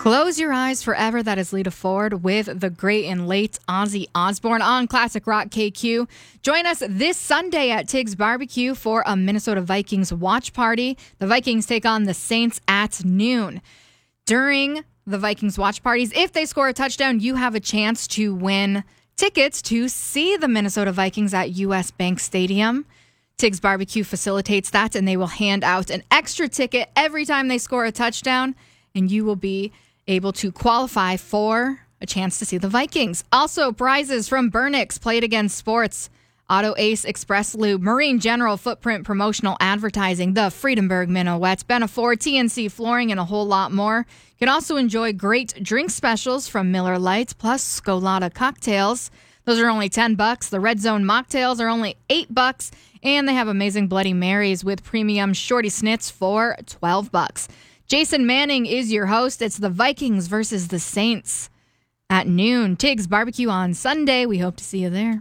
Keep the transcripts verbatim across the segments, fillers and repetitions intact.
Close Your Eyes Forever, that is Lita Ford with the great and late Ozzy Osbourne on Classic Rock K Q. Join us this Sunday at Tig's Barbecue for a Minnesota Vikings watch party. The Vikings take on the Saints at noon. During the Vikings watch parties, if they score a touchdown, you have a chance to win tickets to see the Minnesota Vikings at U S Bank Stadium. Tig's Barbecue facilitates that, and they will hand out an extra ticket every time they score a touchdown, and you will be able to qualify for a chance to see the Vikings. Also, prizes from Burnix, Play It Again Sports, Auto Ace Express Lube, Marine General Footprint Promotional Advertising, the Friedenberg Minuets, Benefor, T N C Flooring, and a whole lot more. You can also enjoy great drink specials from Miller Lite, plus Scolata cocktails. Those are only ten bucks. The Red Zone mocktails are only eight bucks, and they have amazing Bloody Marys with premium shorty snits for twelve bucks. Jason Manning is your host. It's the Vikings versus the Saints at noon. Tig's Barbecue on Sunday. We hope to see you there.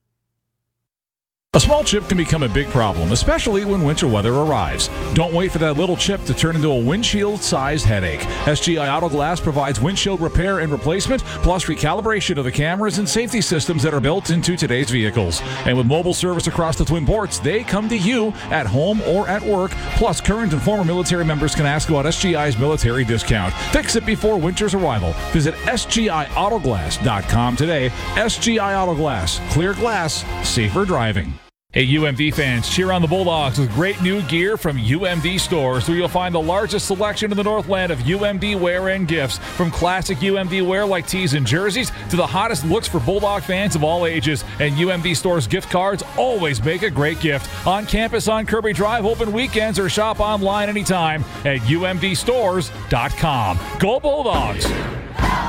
A small chip can become a big problem, especially when winter weather arrives. Don't wait for that little chip to turn into a windshield-sized headache. S G I Auto Glass provides windshield repair and replacement, plus recalibration of the cameras and safety systems that are built into today's vehicles. And with mobile service across the Twin Ports, they come to you at home or at work. Plus, current and former military members can ask about S G I's military discount. Fix it before winter's arrival. Visit S G I auto glass dot com today. S G I Auto Glass. Clear glass. Safer driving. Hey, U M D fans, cheer on the Bulldogs with great new gear from U M D stores, where you'll find the largest selection in the Northland of U M D wear and gifts. From classic U M D wear like tees and jerseys to the hottest looks for Bulldog fans of all ages. And U M D stores gift cards always make a great gift. On campus on Kirby Drive, open weekends, or shop online anytime at U M D stores dot com. Go Bulldogs!